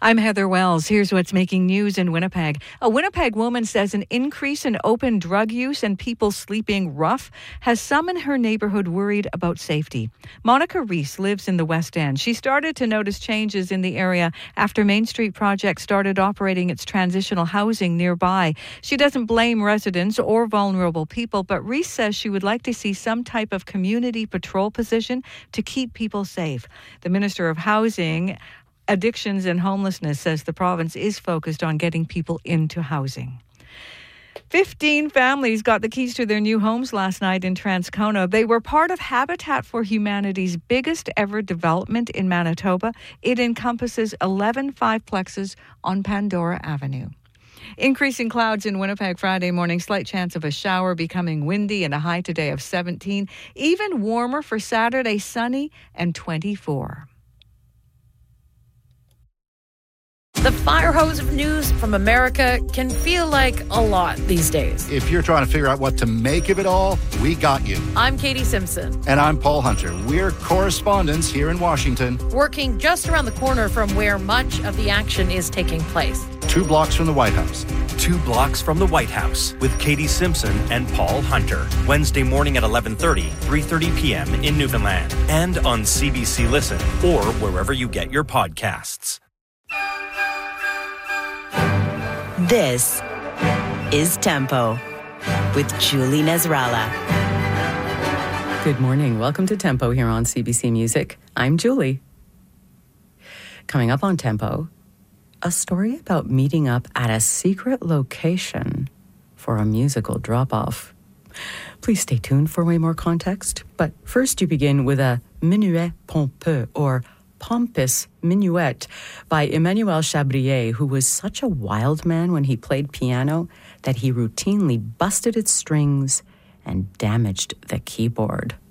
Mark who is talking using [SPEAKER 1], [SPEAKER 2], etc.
[SPEAKER 1] I'm Heather Wells. Here's what's making news in Winnipeg. A Winnipeg woman says an increase in open drug use and people sleeping rough has some in her neighborhood worried about safety. Monica Reese lives in the West End. She started to notice changes in the area after Main Street Project started operating its transitional housing nearby. She doesn't blame residents or vulnerable people, but Reese says she would like to see some type of community patrol position to keep people safe. The Minister of Housing, Addictions and Homelessness says the province is focused on getting people into housing. 15 families got the keys to their new homes last night in Transcona. They were part of Habitat for Humanity's biggest ever development in Manitoba. It encompasses 11 fiveplexes on Pandora Avenue. Increasing clouds in Winnipeg Friday morning. Slight chance of a shower, becoming windy, and a high today of 17. Even warmer for Saturday, sunny and 24.
[SPEAKER 2] The fire hose of news from America can feel like a lot these days.
[SPEAKER 3] If you're trying to figure out what to make of it all, we got you.
[SPEAKER 2] I'm Katie Simpson.
[SPEAKER 3] And I'm Paul Hunter. We're correspondents here in Washington.
[SPEAKER 2] Working just around the corner from where much of the action is taking place.
[SPEAKER 3] 2 blocks from the White House.
[SPEAKER 4] 2 blocks from the White House with Katie Simpson and Paul Hunter. Wednesday morning at 11:30, 3:30 p.m. in Newfoundland. And on CBC Listen or wherever you get your podcasts.
[SPEAKER 5] This is Tempo with Julie Nasrallah.
[SPEAKER 6] Good morning. Welcome to Tempo here on CBC Music. I'm Julie. Coming up on Tempo, a story about meeting up at a secret location for a musical drop-off. Please stay tuned for way more context. But first you begin with a minuet pompeux, or pompous minuet by Emmanuel Chabrier, who was such a wild man when he played piano that he routinely busted its strings and damaged the keyboard.